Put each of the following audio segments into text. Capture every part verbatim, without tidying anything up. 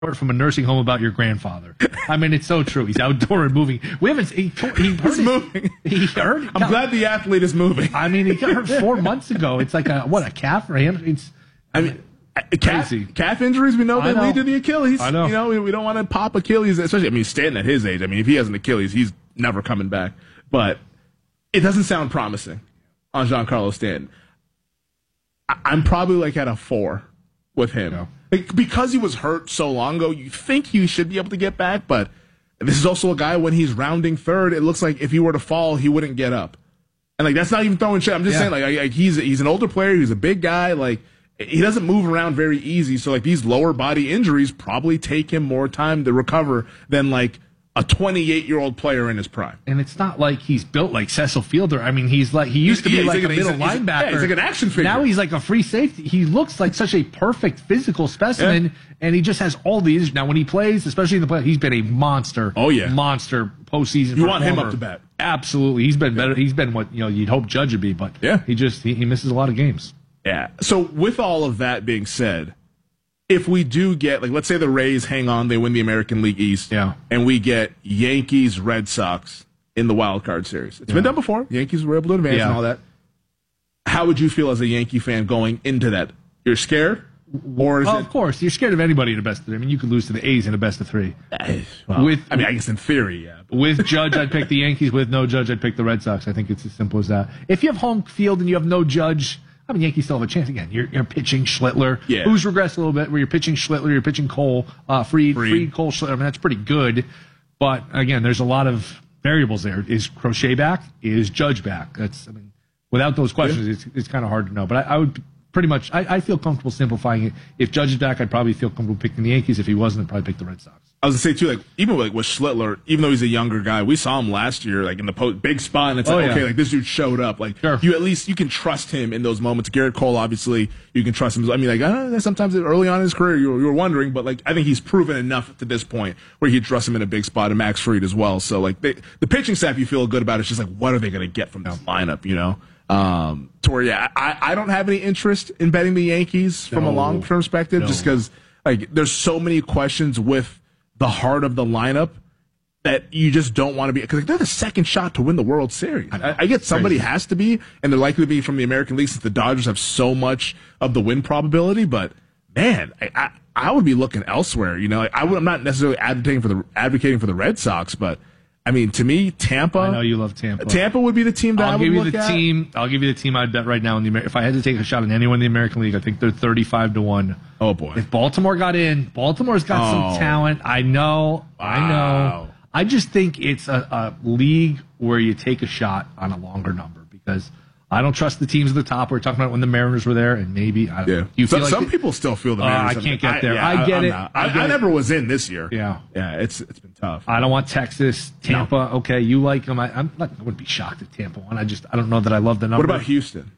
from a nursing home about your grandfather. I mean, it's so true. He's outdoor and moving. We haven't. He, he He's moving. He hurt. I'm glad the athlete is moving. I mean, he got hurt four months ago. It's like a what a calf or hand. It's. I mean, calf, crazy. calf injuries. We know they know. lead to the Achilles. I know. You know, we, we don't want to pop Achilles, especially. I mean, Stanton at his age. I mean, if he has an Achilles, he's never coming back. But it doesn't sound promising on Giancarlo Stanton. I, I'm probably like at a four with him. Yeah. Like, because he was hurt so long ago, you think he should be able to get back, but this is also a guy when he's rounding third, it looks like if he were to fall, he wouldn't get up. And like that's not even throwing shit. I'm just yeah. saying, like, like he's he's an older player, he's a big guy, like he doesn't move around very easy. So like these lower body injuries probably take him more time to recover than like a twenty-eight year old player in his prime. And it's not like he's built like Cecil Fielder. I mean, he's like he used to be Yeah, like, like a an- he's middle a- he's a- linebacker. yeah, he's like an action figure. Now he's like a free safety. He looks like such a perfect physical specimen, Yeah. and he just has all these. Now when he plays, especially in the play, he's been a monster. Oh, yeah. monster postseason. You want him performer. up to bat. Absolutely, he's been better. He's been what you know you'd hope Judge would be, but Yeah. he just he, he misses a lot of games. Yeah. So with all of that being said, if we do get, like, let's say the Rays hang on, they win the American League East, Yeah. and we get Yankees, Red Sox in the wild card series. It's Yeah. been done before. Yankees were able to advance Yeah. and all that. How would you feel as a Yankee fan going into that? You're scared? Or is Oh, it? of course, you're scared of anybody in a best of three. I mean, you could lose to the A's in a best of three. Well, With I mean, I guess in theory, yeah. But With Judge, I'd pick the Yankees. With no Judge, I'd pick the Red Sox. I think it's as simple as that. If you have home field and you have no Judge, I mean, Yankees still have a chance. Again, you're, you're pitching Schlittler, Yeah. who's regressed a little bit, where you're pitching Schlittler, you're pitching Cole, uh, Fried, Fried. Fried, Cole, Schlittler. I mean, that's pretty good. But again, there's a lot of variables there. Is Crochet back? Is Judge back? That's, I mean, without those questions, it's, it's kind of hard to know. But I, I would pretty much, I, I feel comfortable simplifying it. If Judge is back, I'd probably feel comfortable picking the Yankees. If he wasn't, I'd probably pick the Red Sox. I was gonna say too, like even with, like with Schlittler, even though he's a younger guy, we saw him last year, like in the post, big spot, and it's Oh, like yeah. okay, like this dude showed up. Like Sure. you at least you can trust him in those moments. Garrett Cole, obviously, you can trust him. I mean, like uh, sometimes early on in his career, you were, you were wondering, but like I think he's proven enough to this point where you trust him in a big spot, and Max Fried as well. So like they, the pitching staff, you feel good about. It's just like what are they gonna get from this lineup, you know? Um, to where yeah, I, I don't have any interest in betting the Yankees from a No. long term perspective, No. just because like there's so many questions with the heart of the lineup that you just don't want to be, because like, they're the second shot to win the World Series. I, I get somebody Crazy. has to be, and they're likely to be from the American League since the Dodgers have so much of the win probability. But man, I, I, I would be looking elsewhere. You know, like, I would, I'm not necessarily advocating for the advocating for the Red Sox, but I mean, to me, Tampa. I know you love Tampa. Tampa would be the team that I I'll would give you look the at. team. I'll give you the team I'd bet right now in the Amer- if I had to take a shot on anyone in the American League, I think they're thirty-five to one. Oh boy. If Baltimore got in, Baltimore's got Oh. some talent. I know. I know. Wow. I just think it's a, a league where you take a shot on a longer number because I don't trust the teams at the top. We were talking about when the Mariners were there, and maybe I don't Yeah. know. You So- feel like some the- people still feel the Uh, Mariners. I have- can't get there. yeah, I get I'm it. not. I I, get I it. never was in this year. Yeah. Yeah. It's it's been tough. I don't want Texas, Tampa. Okay, you like them. I, I'm not, I wouldn't be shocked if Tampa won. I just I don't know that I love the number. What about Houston?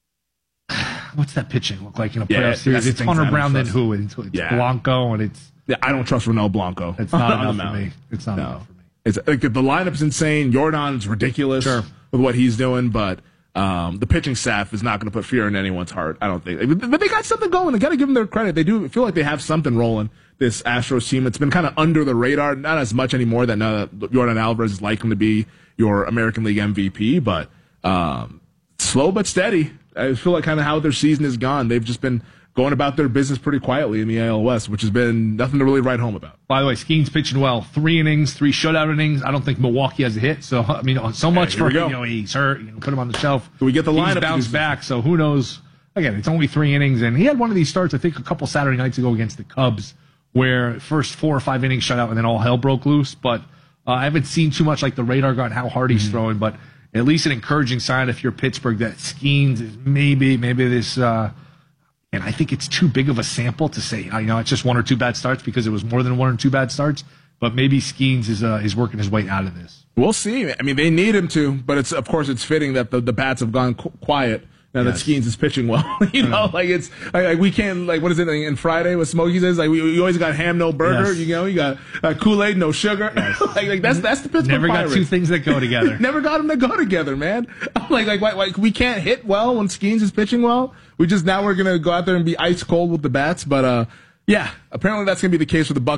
What's that pitching look like in a Yeah, playoff that's series? the It's things I Hunter don't Brown, then trust. who? It's, it's Yeah. Blanco, and it's Yeah, I don't trust Ronel Blanco. it's not on the enough for mound. me. It's not No. enough for me. It's like the lineup's insane. Jordan's ridiculous Sure. with what he's doing, but um, the pitching staff is not going to put fear in anyone's heart. I don't think. But they got something going. They got to give them their credit. They do feel like they have something rolling. This Astros team. It's been kind of under the radar, not as much anymore. That now that Jordan Alvarez is likely to be your American League M V P, but um, slow but steady. I feel like kind of how their season has gone. They've just been going about their business pretty quietly in the A L West, which has been nothing to really write home about. By the way, Skeen's pitching well. Three innings, three shutout innings. I don't think Milwaukee has a hit. So I mean, so much here for we go. you know he's hurt. You know, put him on the shelf. Do we get the He's lineup to bounced do- back. So who knows? Again, it's only three innings, and he had one of these starts. I think a couple Saturday nights ago against the Cubs, where first four or five innings shutout, and then all hell broke loose. But uh, I haven't seen too much like the radar gun how hard he's throwing, but at least an encouraging sign if you're Pittsburgh that Skeens is maybe maybe this. Uh, And I think it's too big of a sample to say, you know, it's just one or two bad starts because it was more than one or two bad starts. But maybe Skeens is uh, is working his way out of this. We'll see. I mean, they need him to, but it's of course it's fitting that the, the bats have gone qu- quiet now Yes. that Skeens is pitching well. you know, like it's like, like we can't like what is it like, in Friday what Smokey says like we, we always got ham no burger. Yes. You know, you got uh, Kool Aid no sugar. like, like that's that's the Pittsburgh Never got Pirates. two things that go together. Never got them to go together, man. I'm like like why, why, we can't hit well when Skeens is pitching well. We just now we're gonna go out there and be ice cold with the bats, but uh. Yeah, apparently that's going to be the case with the Bucs.